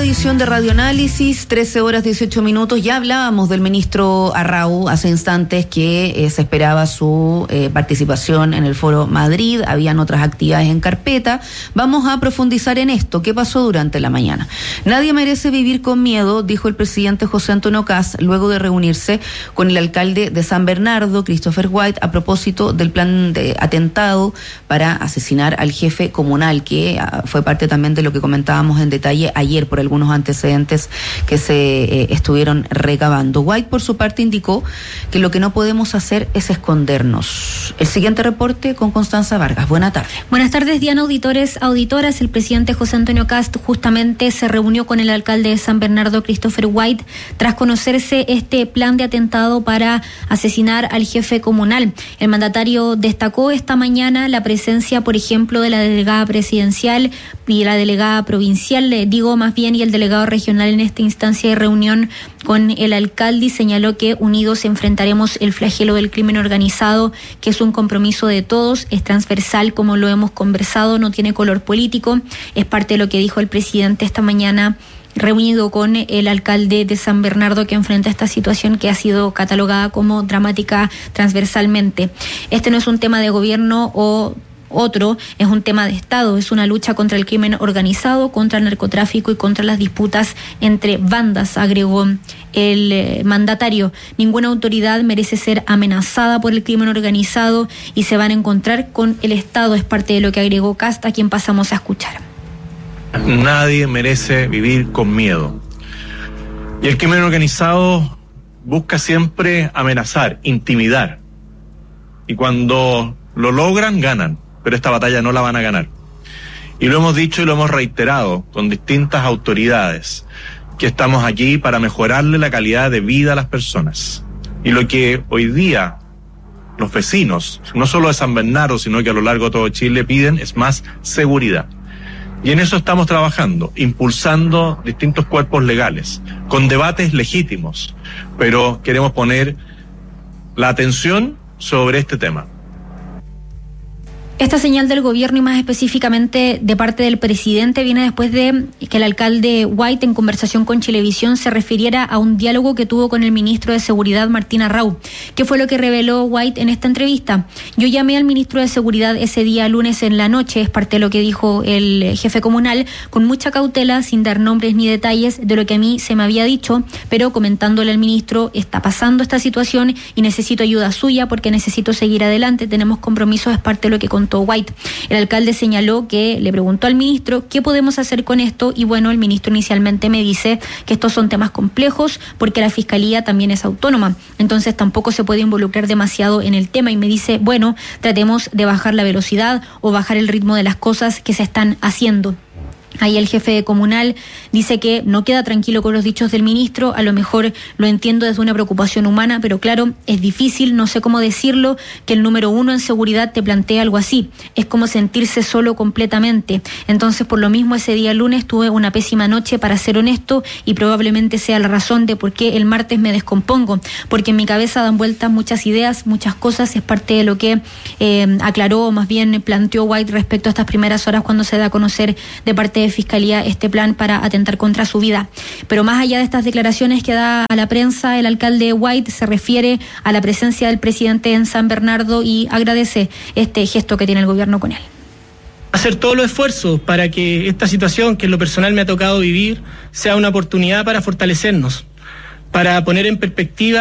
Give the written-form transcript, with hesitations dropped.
edición de Radioanálisis, 13 horas 18 minutos. Ya hablábamos del ministro Arrau hace instantes que se esperaba su participación en el Foro Madrid. Habían otras actividades en carpeta. Vamos a profundizar en esto. ¿Qué pasó durante la mañana? Nadie merece vivir con miedo, dijo el presidente José Antonio Kast luego de reunirse con el alcalde de San Bernardo, Christopher White, a propósito del plan de atentado para asesinar al jefe comunal, que fue parte también de lo que comentábamos en detalle ayer por algunos antecedentes que se estuvieron recabando. White, por su parte, indicó que lo que no podemos hacer es escondernos. El siguiente reporte con Constanza Vargas. Buenas tardes. Buenas tardes, Diana, auditores, auditoras. El presidente José Antonio Kast justamente se reunió con el alcalde de San Bernardo, Christopher White, tras conocerse este plan de atentado para asesinar al jefe comunal. El mandatario destacó esta mañana la presencia, por ejemplo, de la delegada presidencial y la delegada provincial, digo más bien, y el delegado regional en esta instancia de reunión con el alcalde, y señaló que unidos enfrentaremos el flagelo del crimen organizado, que es un compromiso de todos, es transversal, como lo hemos conversado, no tiene color político. Es parte de lo que dijo el presidente esta mañana, reunido con el alcalde de San Bernardo, que enfrenta esta situación que ha sido catalogada como dramática transversalmente. Este no es un tema de gobierno o otro, es un tema de Estado, es una lucha contra el crimen organizado, contra el narcotráfico y contra las disputas entre bandas, agregó el mandatario. Ninguna autoridad merece ser amenazada por el crimen organizado y se van a encontrar con el Estado, es parte de lo que agregó Kast, a quien pasamos a escuchar. Nadie merece vivir con miedo. Y el crimen organizado busca siempre amenazar, intimidar. Y cuando lo logran, ganan. Pero esta batalla no la van a ganar. Y lo hemos dicho y lo hemos reiterado con distintas autoridades, que estamos aquí para mejorarle la calidad de vida a las personas. Y lo que hoy día los vecinos, no solo de San Bernardo, sino que a lo largo de todo Chile, piden es más seguridad. Y en eso estamos trabajando, impulsando distintos cuerpos legales, con debates legítimos, pero queremos poner la atención sobre este tema. Esta señal del gobierno, y más específicamente de parte del presidente, viene después de que el alcalde White, en conversación con Chilevisión, se refiriera a un diálogo que tuvo con el ministro de Seguridad, Martín Arrau. ¿Qué fue lo que reveló White en esta entrevista? Yo llamé al ministro de Seguridad ese día lunes en la noche, es parte de lo que dijo el jefe comunal, con mucha cautela, sin dar nombres ni detalles de lo que a mí se me había dicho, pero comentándole al ministro, está pasando esta situación y necesito ayuda suya porque necesito seguir adelante, tenemos compromisos, es parte de lo que contó White. El alcalde señaló que le preguntó al ministro qué podemos hacer con esto, y bueno, el ministro inicialmente me dice que estos son temas complejos porque la fiscalía también es autónoma, entonces tampoco se puede involucrar demasiado en el tema, y me dice, bueno, tratemos de bajar la velocidad o bajar el ritmo de las cosas que se están haciendo. Ahí el jefe comunal dice que no queda tranquilo con los dichos del ministro, a lo mejor lo entiendo desde una preocupación humana, pero claro, es difícil, no sé cómo decirlo, que el número uno en seguridad te plantee algo así, es como sentirse solo completamente. Entonces, por lo mismo, ese día lunes tuve una pésima noche, para ser honesto, y probablemente sea la razón de por qué el martes me descompongo, porque en mi cabeza dan vueltas muchas ideas, muchas cosas, es parte de lo que aclaró, o más bien planteó White respecto a estas primeras horas cuando se da a conocer de parte de Fiscalía este plan para atentar contra su vida. Pero más allá de estas declaraciones que da a la prensa, el alcalde White se refiere a la presencia del presidente en San Bernardo y agradece este gesto que tiene el gobierno con él. Hacer todos los esfuerzos para que esta situación, que en lo personal me ha tocado vivir, sea una oportunidad para fortalecernos, para poner en perspectiva